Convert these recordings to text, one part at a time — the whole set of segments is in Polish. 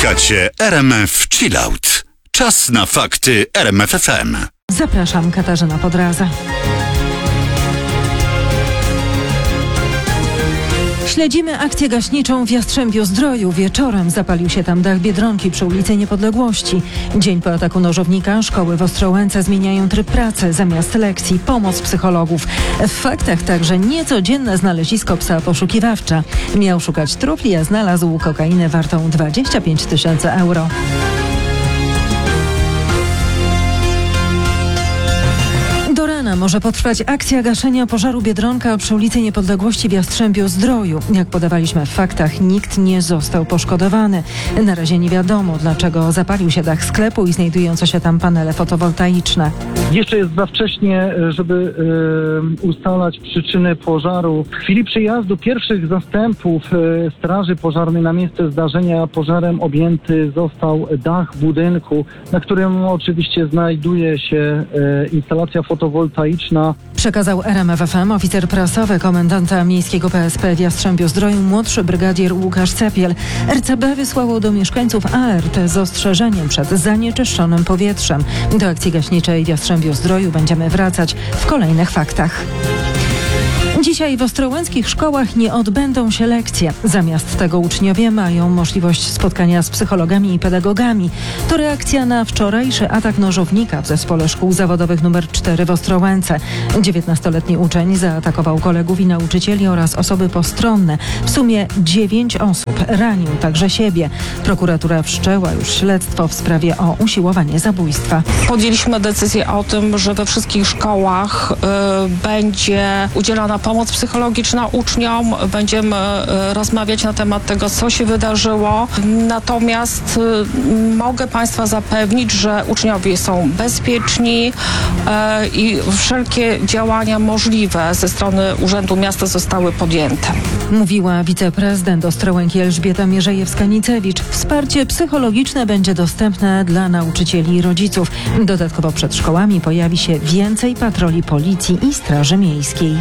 Słuchacie RMF Chillout. Czas na fakty RMF FM. Zapraszam, Katarzyna Podraza. Śledzimy akcję gaśniczą w Jastrzębiu-Zdroju. Wieczorem zapalił się tam dach Biedronki przy ulicy Niepodległości. Dzień po ataku nożownika szkoły w Ostrołęce zmieniają tryb pracy. Zamiast lekcji pomoc psychologów. W faktach także niecodzienne znalezisko psa poszukiwawcza. Miał szukać trufli, a znalazł kokainę wartą 25 000 euro. Do rana może potrwać akcja gaszenia pożaru Biedronka przy ulicy Niepodległości w Jastrzębiu-Zdroju. Jak podawaliśmy w faktach, nikt nie został poszkodowany. Na razie nie wiadomo, dlaczego zapalił się dach sklepu i znajdujące się tam panele fotowoltaiczne. Jeszcze jest za wcześnie, żeby ustalać przyczyny pożaru. W chwili przyjazdu pierwszych zastępów Straży Pożarnej na miejsce zdarzenia pożarem objęty został dach budynku, na którym oczywiście znajduje się instalacja fotowoltaiczna. Przekazał RMF FM oficer prasowy komendanta miejskiego PSP w Jastrzębiu-Zdroju młodszy brygadier Łukasz Cepiel. RCB wysłało do mieszkańców alert z ostrzeżeniem przed zanieczyszczonym powietrzem. Do akcji gaśniczej w Jastrzębiu-Zdroju będziemy wracać w kolejnych faktach. Dzisiaj w ostrołęckich szkołach nie odbędą się lekcje. Zamiast tego uczniowie mają możliwość spotkania z psychologami i pedagogami. To reakcja na wczorajszy atak nożownika w zespole szkół zawodowych nr 4 w Ostrołęce. 19-letni uczeń zaatakował kolegów i nauczycieli oraz osoby postronne. W sumie 9 osób. Ranił także siebie. Prokuratura wszczęła już śledztwo w sprawie o usiłowanie zabójstwa. Podjęliśmy decyzję o tym, że we wszystkich szkołach będzie udzielana pomoc psychologiczna uczniom. Będziemy rozmawiać na temat tego, co się wydarzyło. Natomiast mogę Państwa zapewnić, że uczniowie są bezpieczni i wszelkie działania możliwe ze strony Urzędu Miasta zostały podjęte. Mówiła wiceprezydent Ostrołęki Elżbieta Mierzejewska-Nicewicz. Wsparcie psychologiczne będzie dostępne dla nauczycieli i rodziców. Dodatkowo przed szkołami pojawi się więcej patroli policji i Straży Miejskiej.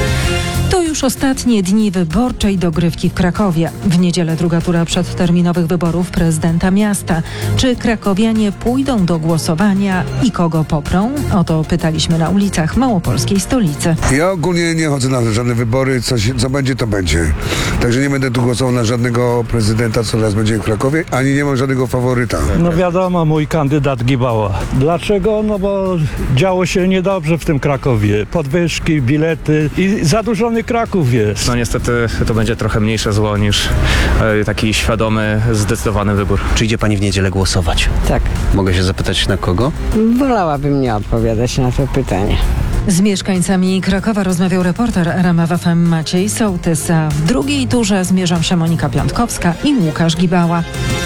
To już ostatnie dni wyborczej dogrywki w Krakowie. W niedzielę druga tura przedterminowych wyborów prezydenta miasta. Czy krakowianie pójdą do głosowania i kogo poprą? O to pytaliśmy na ulicach małopolskiej stolicy. Ja ogólnie nie chodzę na żadne wybory, co będzie, to będzie. Także nie będę tu głosował na żadnego prezydenta, co teraz będzie w Krakowie, ani nie mam żadnego faworyta. No wiadomo, mój kandydat Gibała. Dlaczego? No bo działo się niedobrze w tym Krakowie. Podwyżki, bilety i zadłużony Kraków jest. No niestety to będzie trochę mniejsze zło niż taki świadomy, zdecydowany wybór. Czy idzie pani w niedzielę głosować? Tak. Mogę się zapytać na kogo? Wolałabym nie odpowiadać na to pytanie. Z mieszkańcami Krakowa rozmawiał reporter RMF FM Maciej Sołtys, a w drugiej turze zmierzą się Monika Piątkowska i Łukasz Gibała.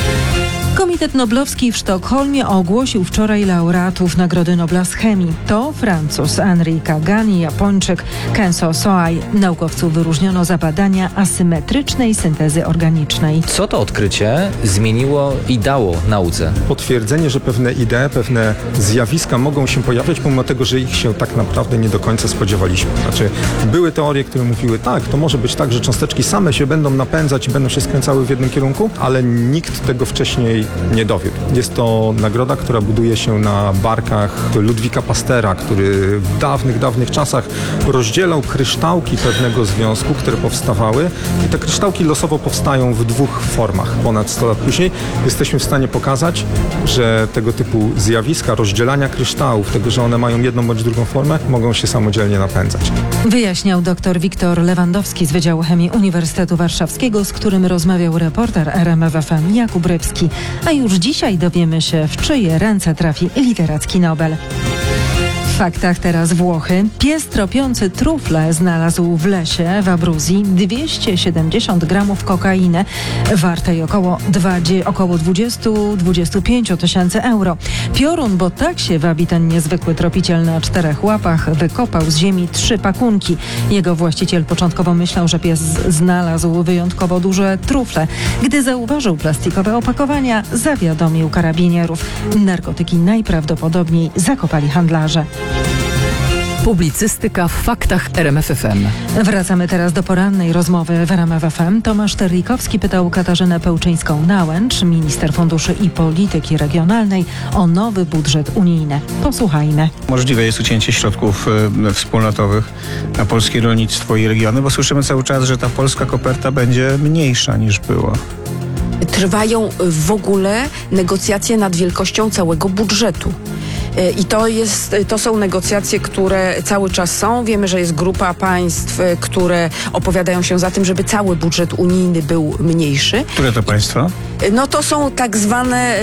Komitet Noblowski w Sztokholmie ogłosił wczoraj laureatów Nagrody Nobla z chemii. To Francuz Henri Kagan i Japończyk Kenzo Soai. Naukowców wyróżniono za badania asymetrycznej syntezy organicznej. Co to odkrycie zmieniło i dało nauce? Potwierdzenie, że pewne idee, pewne zjawiska mogą się pojawiać, pomimo tego, że ich się tak naprawdę nie do końca spodziewaliśmy. Znaczy, były teorie, które mówiły, tak, to może być tak, że cząsteczki same się będą napędzać i będą się skręcały w jednym kierunku, ale nikt tego wcześniej nie dowiódł. Jest to nagroda, która buduje się na barkach Ludwika Pastera, który w dawnych czasach rozdzielał kryształki pewnego związku, które powstawały i te kryształki losowo powstają w dwóch formach. Ponad 100 lat później jesteśmy w stanie pokazać, że tego typu zjawiska rozdzielania kryształów, tego, że one mają jedną bądź drugą formę, mogą się samodzielnie napędzać. Wyjaśniał dr Wiktor Lewandowski z Wydziału Chemii Uniwersytetu Warszawskiego, z którym rozmawiał reporter RMF FM Jakub Rybski. A już dzisiaj dowiemy się, w czyje ręce trafi literacki Nobel. W faktach teraz Włochy. Pies tropiący trufle znalazł w lesie w Abruzji 270 gramów kokainy wartej około 20-25 tysięcy euro. Piorun, bo tak się wabi ten niezwykły tropiciel na 4 łapach, wykopał z ziemi 3 pakunki. Jego właściciel początkowo myślał, że pies znalazł wyjątkowo duże trufle. Gdy zauważył plastikowe opakowania, zawiadomił karabinierów. Narkotyki najprawdopodobniej zakopali handlarze. Publicystyka w faktach RMF FM. Wracamy teraz do porannej rozmowy w RMF FM. Tomasz Terlikowski pytał Katarzynę Pełczyńską-Nałęcz, minister funduszy i polityki regionalnej, o nowy budżet unijny. Posłuchajmy. Możliwe jest ucięcie środków wspólnotowych na polskie rolnictwo i regiony, bo słyszymy cały czas, że ta polska koperta będzie mniejsza niż była. Trwają w ogóle negocjacje nad wielkością całego budżetu. I to są negocjacje, które cały czas są. Wiemy, że jest grupa państw, które opowiadają się za tym, żeby cały budżet unijny był mniejszy. Które to państwa? No to są tak zwane,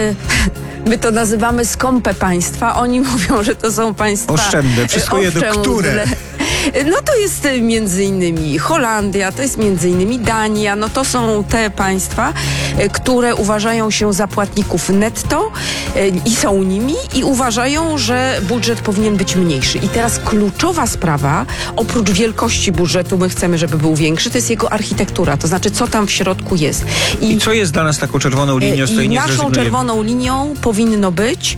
my to nazywamy skąpe państwa. Oni mówią, że to są państwa oszczędne. Wszystko jedno, które? No to jest między innymi Holandia, to jest między innymi Dania, no to są te państwa, które uważają się za płatników netto i są nimi i uważają, że budżet powinien być mniejszy. I teraz kluczowa sprawa, oprócz wielkości budżetu, my chcemy, żeby był większy, to jest jego architektura, to znaczy co tam w środku jest. I co jest dla nas taką czerwoną linią, z której nie naszą zrezygnujemy? czerwoną linią powinno być,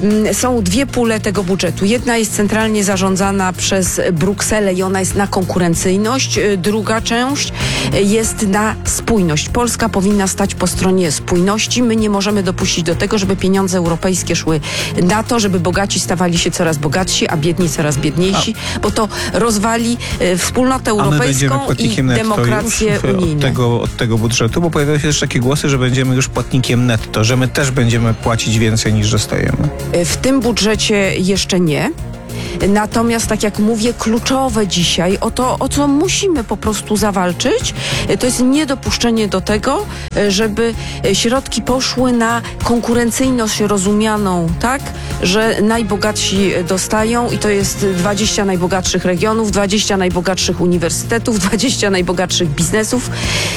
są dwie pule tego budżetu. Jedna jest centralnie zarządzana przez Brukselę i ona jest na konkurencyjność. Druga część jest na spójność. Polska powinna stać po stronie spójności. My nie możemy dopuścić do tego, żeby pieniądze europejskie szły na to, żeby bogaci stawali się coraz bogatsi, a biedni coraz biedniejsi, bo to rozwali wspólnotę europejską i demokrację unijną. Od tego budżetu, bo pojawiają się też takie głosy, że będziemy już płatnikiem netto, że my też będziemy płacić więcej niż dostajemy. W tym budżecie jeszcze nie. Natomiast, tak jak mówię, kluczowe dzisiaj, o co musimy po prostu zawalczyć, to jest niedopuszczenie do tego, żeby środki poszły na konkurencyjność rozumianą tak, że najbogatsi dostają i to jest 20 najbogatszych regionów, 20 najbogatszych uniwersytetów, 20 najbogatszych biznesów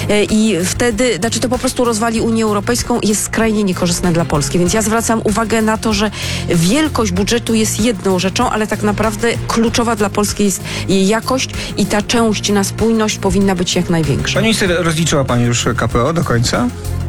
i wtedy, to po prostu rozwali Unię Europejską i jest skrajnie niekorzystne dla Polski. Więc ja zwracam uwagę na to, że wielkość budżetu jest jedną rzeczą, ale tak naprawdę kluczowa dla Polski jest jej jakość i ta część na spójność powinna być jak największa. Pani minister, rozliczyła pani już KPO do końca?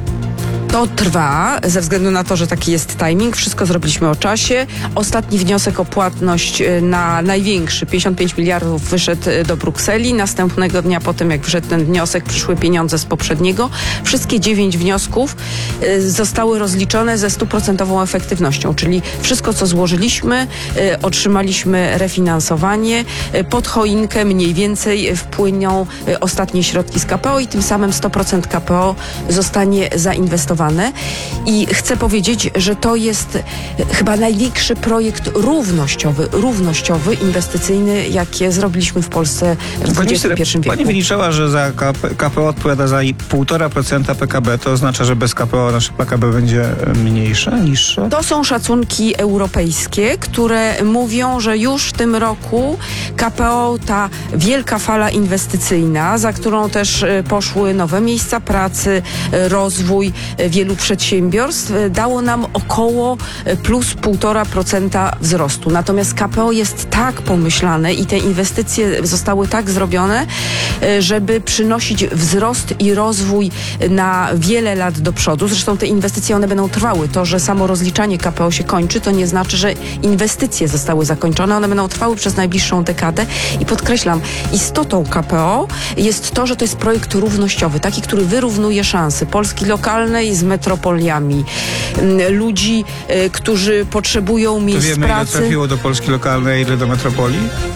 To trwa, ze względu na to, że taki jest timing. Wszystko zrobiliśmy o czasie. Ostatni wniosek o płatność na największy, 55 miliardów, wyszedł do Brukseli. Następnego dnia po tym, jak wyszedł ten wniosek, przyszły pieniądze z poprzedniego. Wszystkie 9 wniosków zostały rozliczone ze 100% efektywnością, czyli wszystko, co złożyliśmy, otrzymaliśmy refinansowanie. Pod choinkę mniej więcej wpłyną ostatnie środki z KPO i tym samym 100% KPO zostanie zainwestowane. I chcę powiedzieć, że to jest chyba największy projekt równościowy, inwestycyjny, jakie zrobiliśmy w Polsce w XXI wieku. Pani wyliczała, że za KPO odpowiada za 1,5% PKB. To oznacza, że bez KPO nasze PKB będzie mniejsze, niższe? To są szacunki europejskie, które mówią, że już w tym roku KPO, ta wielka fala inwestycyjna, za którą też poszły nowe miejsca pracy, rozwój wielu przedsiębiorstw, dało nam około plus 1,5% wzrostu. Natomiast KPO jest tak pomyślane i te inwestycje zostały tak zrobione, żeby przynosić wzrost i rozwój na wiele lat do przodu. Zresztą te inwestycje, one będą trwały. To, że samo rozliczanie KPO się kończy, to nie znaczy, że inwestycje zostały zakończone. One będą trwały przez najbliższą dekadę i podkreślam, istotą KPO jest to, że to jest projekt równościowy, taki, który wyrównuje szanse Polski lokalnej z metropoliami, ludzi, którzy potrzebują miejsc pracy. To wiemy, ile trafiło do Polski lokalnej, a ile do metropolii?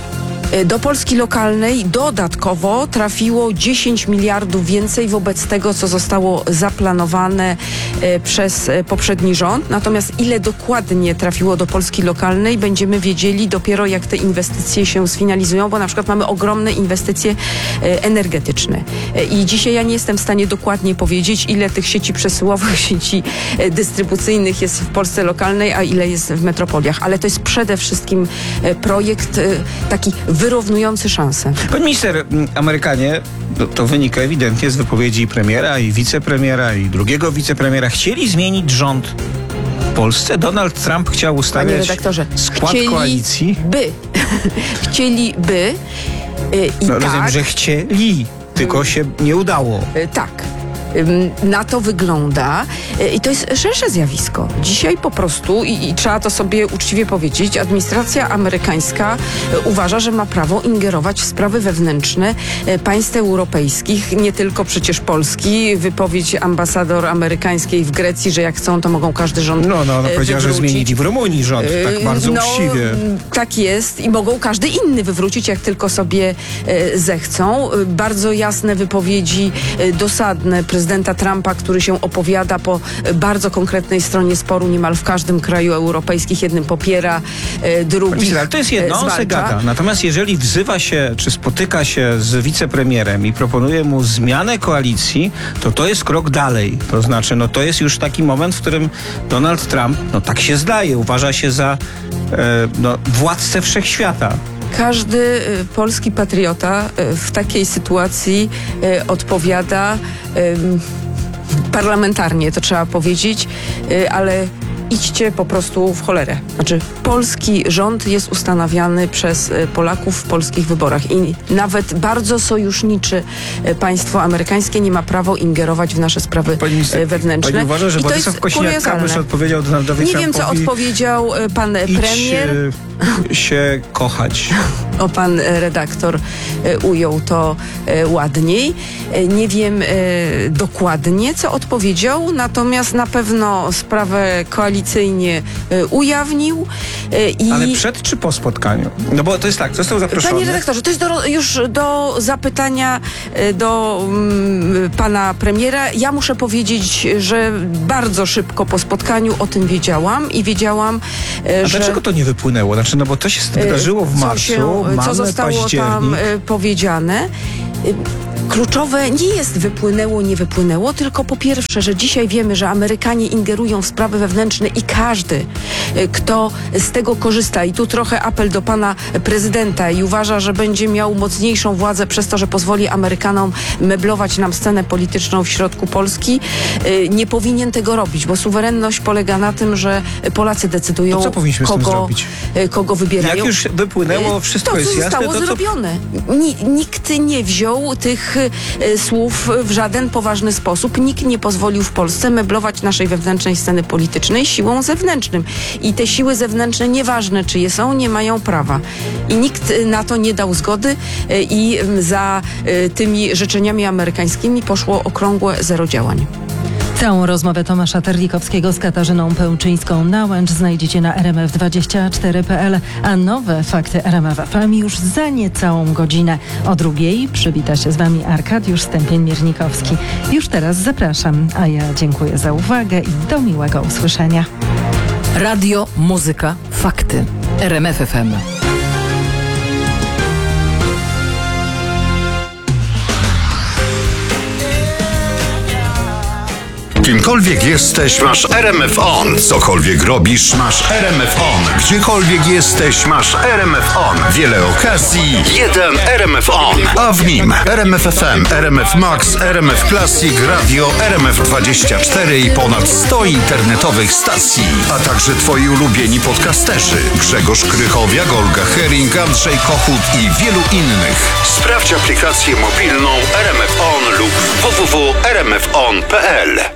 Do Polski lokalnej dodatkowo trafiło 10 miliardów więcej wobec tego, co zostało zaplanowane przez poprzedni rząd. Natomiast ile dokładnie trafiło do Polski lokalnej, będziemy wiedzieli dopiero, jak te inwestycje się sfinalizują, bo na przykład mamy ogromne inwestycje energetyczne. I dzisiaj ja nie jestem w stanie dokładnie powiedzieć, ile tych sieci przesyłowych, sieci dystrybucyjnych jest w Polsce lokalnej, a ile jest w metropoliach. Ale to jest przede wszystkim projekt taki wyrównujący szanse. Pani minister, Amerykanie, to wynika ewidentnie z wypowiedzi premiera i wicepremiera i drugiego wicepremiera, chcieli zmienić rząd w Polsce. Donald Trump chciał ustawiać skład koalicji. Chcieliby. I rozumiem, że chcieli, tylko się nie udało. Tak. Na to wygląda i to jest szersze zjawisko. Dzisiaj po prostu, i trzeba to sobie uczciwie powiedzieć, administracja amerykańska uważa, że ma prawo ingerować w sprawy wewnętrzne państw europejskich, nie tylko przecież Polski. Wypowiedź ambasador amerykańskiej w Grecji, że jak chcą, to mogą każdy rząd ona powiedziała, że zmienili w Rumunii rząd, tak bardzo uczciwie. Tak jest i mogą każdy inny wywrócić, jak tylko sobie zechcą. Bardzo jasne wypowiedzi, dosadne prezydenta Trumpa, który się opowiada po bardzo konkretnej stronie sporu niemal w każdym kraju europejskim. Jednym popiera, drugi ale to jest jedno, on se gada. Natomiast jeżeli wzywa się, czy spotyka się z wicepremierem i proponuje mu zmianę koalicji, to jest krok dalej. To znaczy, to jest już taki moment, w którym Donald Trump, tak się zdaje, uważa się za władcę wszechświata. Każdy polski patriota w takiej sytuacji odpowiada parlamentarnie, to trzeba powiedzieć, ale idźcie po prostu w cholerę. Znaczy, polski rząd jest ustanawiany przez Polaków w polskich wyborach i nawet bardzo sojusznicze państwo amerykańskie nie ma prawo ingerować w nasze sprawy wewnętrzne. Pani uważa, że Władysław Kosiniak-Kamysz odpowiedział Donaldowi Trumpowi? Nie wiem, co odpowiedział pan premier. Się kochać. Pan redaktor ujął to ładniej. Nie wiem dokładnie, co odpowiedział, natomiast na pewno sprawę koalicyjnie ujawnił. Ale przed czy po spotkaniu? Bo to jest tak, został zaproszony. Panie redaktorze, to jest już do zapytania do pana premiera. Ja muszę powiedzieć, że bardzo szybko po spotkaniu o tym wiedziałam i wiedziałam, że... Dlaczego to nie wypłynęło? Znaczy, bo to się wydarzyło w marcu, co zostało tam powiedziane. Kluczowe nie jest wypłynęło, nie wypłynęło, tylko po pierwsze, że dzisiaj wiemy, że Amerykanie ingerują w sprawy wewnętrzne i każdy, kto z tego korzysta, i tu trochę apel do pana prezydenta i uważa, że będzie miał mocniejszą władzę przez to, że pozwoli Amerykanom meblować nam scenę polityczną w środku Polski, nie powinien tego robić, bo suwerenność polega na tym, że Polacy decydują, co powinniśmy z tym zrobić? Kogo wybierają. Jak już wypłynęło, wszystko jest jasne, to co zostało zrobione. Nikt nie wziął tych słów w żaden poważny sposób. Nikt nie pozwolił w Polsce meblować naszej wewnętrznej sceny politycznej siłą zewnętrzną. I te siły zewnętrzne, nieważne czyje są, nie mają prawa. I nikt na to nie dał zgody i za tymi życzeniami amerykańskimi poszło okrągłe zero działań. Całą rozmowę Tomasza Terlikowskiego z Katarzyną Pełczyńską-Nałęcz znajdziecie na rmf24.pl, a nowe fakty RMF FM już za niecałą godzinę. O 2:00 przywita się z wami Arkadiusz Stępień-Miernikowski. Już teraz zapraszam, a ja dziękuję za uwagę i do miłego usłyszenia. Radio, muzyka, fakty. RMF FM. Kimkolwiek jesteś, masz RMF On. Cokolwiek robisz, masz RMF On. Gdziekolwiek jesteś, masz RMF On. Wiele okazji, jeden RMF On. A w nim RMF FM, RMF Max, RMF Classic, Radio, RMF24 i ponad 100 internetowych stacji. A także twoi ulubieni podcasterzy. Grzegorz Krychowiak, Olga Hering, Andrzej Kochut i wielu innych. Sprawdź aplikację mobilną RMF On lub www.rmfon.pl.